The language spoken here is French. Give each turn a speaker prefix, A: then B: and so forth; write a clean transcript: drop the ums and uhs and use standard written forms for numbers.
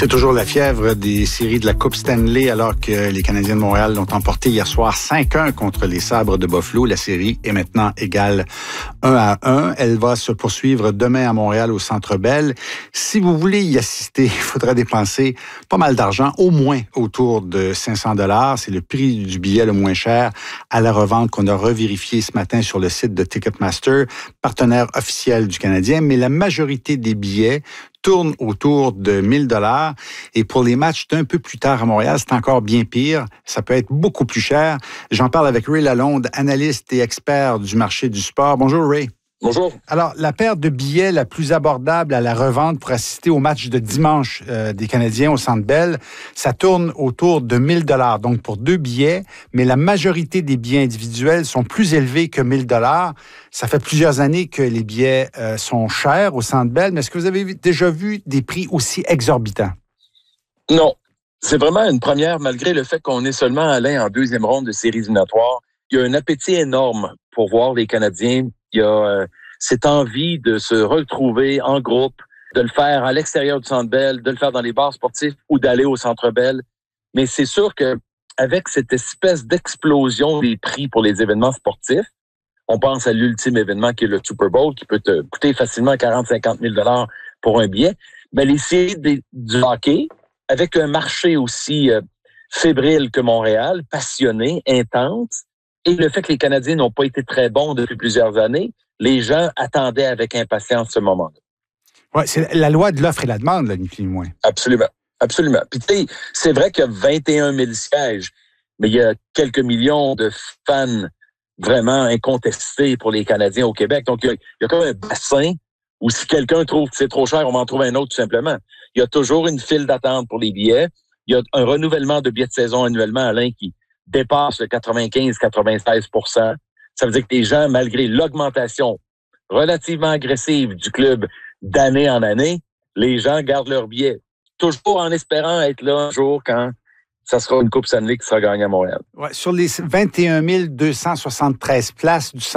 A: C'est toujours la fièvre des séries de la Coupe Stanley alors que les Canadiens de Montréal l'ont emporté hier soir 5-1 contre les Sabres de Buffalo. La série est maintenant égale 1-1. Elle va se poursuivre demain à Montréal au Centre Bell. Si vous voulez y assister, il faudra dépenser pas mal d'argent, au moins autour de 500 $. C'est le prix du billet le moins cher à la revente qu'on a revérifié ce matin sur le site de Ticketmaster, partenaire officiel du Canadien. Mais la majorité des billets tourne autour de 1 000 $. Et pour les matchs d'un peu plus tard à Montréal, c'est encore bien pire. Ça peut être beaucoup plus cher. J'en parle avec Ray Lalonde, analyste et expert du marché du sport. Bonjour, Ray.
B: Bonjour.
A: Alors, la paire de billets la plus abordable à la revente pour assister au match de dimanche des Canadiens au Centre Bell, ça tourne autour de 1 000 $. Donc, pour 2 billets, mais la majorité des billets individuels sont plus élevés que 1 000 $. Ça fait plusieurs années que les billets sont chers au Centre Bell, mais est-ce que vous avez déjà vu des prix aussi exorbitants?
B: Non. C'est vraiment une première, malgré le fait qu'on est seulement allé en deuxième ronde de séries éliminatoires. Il y a un appétit énorme pour voir les Canadiens. Il y a cette envie de se retrouver en groupe, de le faire à l'extérieur du Centre Bell, de le faire dans les bars sportifs ou d'aller au Centre Bell. Mais c'est sûr que avec cette espèce d'explosion des prix pour les événements sportifs, on pense à l'ultime événement qui est le Super Bowl, qui peut te coûter facilement 40-50 000 $ pour un billet. Mais les séries du hockey, avec un marché aussi fébrile que Montréal, passionné, intense, et le fait que les Canadiens n'ont pas été très bons depuis plusieurs années, les gens attendaient avec impatience ce moment-là.
A: Oui, c'est la loi de l'offre et la demande, là, ni plus ni moins.
B: Absolument. Absolument. Puis tu sais, c'est vrai qu'il y a 21 000 sièges, mais il y a quelques millions de fans vraiment incontestés pour les Canadiens au Québec. Donc, il y a comme un bassin où si quelqu'un trouve que c'est trop cher, on va en trouver un autre tout simplement. Il y a toujours une file d'attente pour les billets. Il y a un renouvellement de billets de saison annuellement, Alain, qui dépasse le 95-96 %. Ça veut dire que les gens, malgré l'augmentation relativement agressive du club d'année en année, les gens gardent leurs billets. Toujours en espérant être là un jour quand ça sera une Coupe Stanley qui sera gagnée à Montréal.
A: Ouais, sur les 21 273 places du